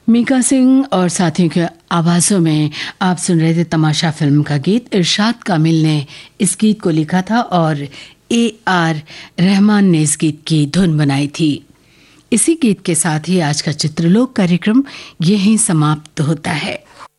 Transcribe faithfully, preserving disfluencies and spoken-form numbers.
मीका सिंह और साथियों के आवाज़ों में आप सुन रहे थे तमाशा फिल्म का गीत। इरशाद कामिल ने इस गीत को लिखा था और ए आर रहमान ने इस गीत की धुन बनाई थी। इसी गीत के साथ ही आज का चित्रलोक कार्यक्रम यहीं समाप्त होता है।